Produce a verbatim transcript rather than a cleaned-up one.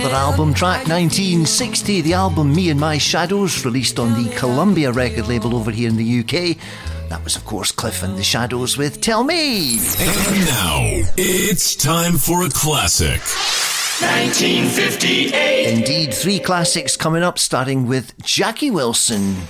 Their album track nineteen sixty, the album Me and My Shadows, released on the Columbia record label over here in the U K. That was, of course, Cliff and the Shadows with Tell Me. And now, it's time for a classic. nineteen fifty-eight. Indeed, three classics coming up, starting with Jackie Wilson.